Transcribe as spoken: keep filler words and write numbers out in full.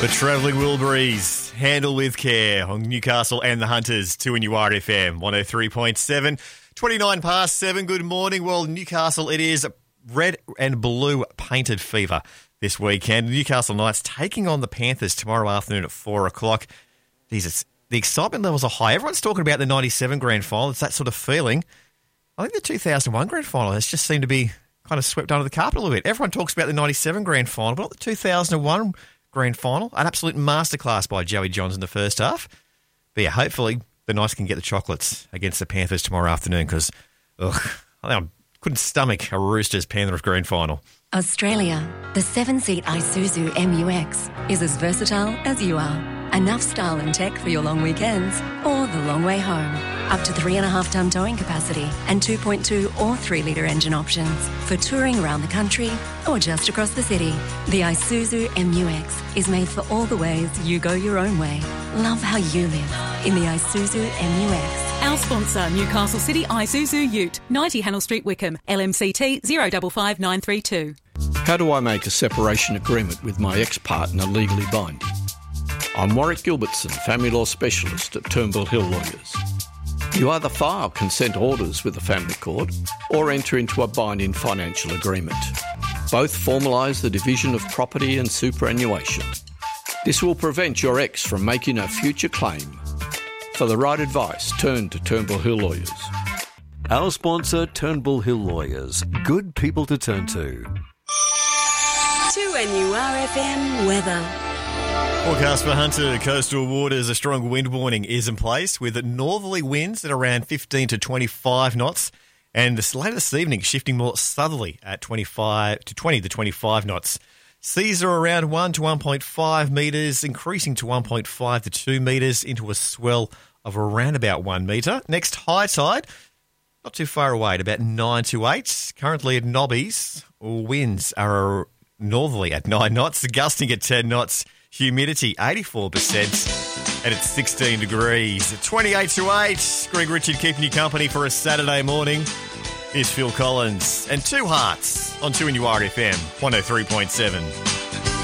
The Travelling Wilburys, handle with care on Newcastle and the Hunters, two in your R F M, one oh three point seven, twenty-nine past seven. Good morning. Well, Newcastle, it is red and blue painted fever this weekend. Newcastle Knights taking on the Panthers tomorrow afternoon at four o'clock. These it's, the excitement levels are high. Everyone's talking about the ninety-seven grand final. It's that sort of feeling. I think the two thousand one grand final has just seemed to be kind of swept under the carpet a little bit. Everyone talks about the ninety-seven grand final, but not the two thousand one grand final. An absolute masterclass by Joey Johns in the first half. But yeah, hopefully the Knights can get the chocolates against the Panthers tomorrow afternoon because I couldn't stomach a Roosters Panthers grand final. Australia, the seven-seat Isuzu M U X is as versatile as you are. Enough style and tech for your long weekends or the long way home. Up to three and a half tonne towing capacity and two point two or three litre engine options for touring around the country or just across the city. The Isuzu M U X is made for all the ways you go your own way. Love how you live in the Isuzu M U X. Our sponsor, Newcastle City Isuzu Ute, ninety Hannell Street, Wickham, L M C T zero five five nine three two. How do I make a separation agreement with my ex-partner legally binding? I'm Warwick Gilbertson, family law specialist at Turnbull Hill Lawyers. You either file consent orders with the family court or enter into a binding financial agreement. Both formalise the division of property and superannuation. This will prevent your ex from making a future claim. For the right advice, turn to Turnbull Hill Lawyers. Our sponsor, Turnbull Hill Lawyers. Good people to turn to. two N U R F M weather. Forecast for Hunter coastal waters, a strong wind warning is in place with northerly winds at around fifteen to twenty-five knots, and this later this evening shifting more southerly at twenty-five to twenty to twenty-five knots. Seas are around one to one point five metres, increasing to one point five to two metres into a swell of around about one metre. Next high tide, not too far away, at about nine to eight. Currently at Nobbies, winds are northerly at nine knots, gusting at ten knots. Humidity, eighty-four percent, and it's sixteen degrees. twenty-eight to eight. Greg Richard keeping you company for a Saturday morning. Here's Phil Collins and Two Hearts on two N U R F M, one oh three point seven.